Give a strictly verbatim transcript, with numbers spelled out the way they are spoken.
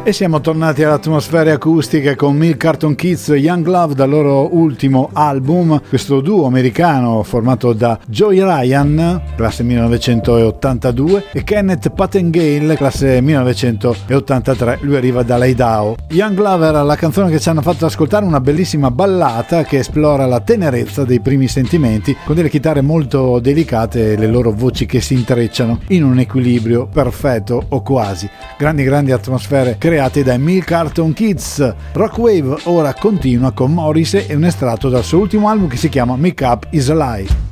E siamo tornati alle atmosfere acustiche con Milk Carton Kids Young Love dal loro ultimo album, questo duo americano formato da Joey Ryan, classe millenovecentottantadue, e Kenneth Patengale, classe millenovecentottantatré, lui arriva dall'Idaho. Young Love era la canzone che ci hanno fatto ascoltare, una bellissima ballata che esplora la tenerezza dei primi sentimenti con delle chitarre molto delicate e le loro voci che si intrecciano in un equilibrio perfetto o quasi. Grandi grandi atmosfere create dai Milk Carton Kids. Rockwave ora continua con Morrissey e un estratto dal suo ultimo album che si chiama Make Up Is a Lie.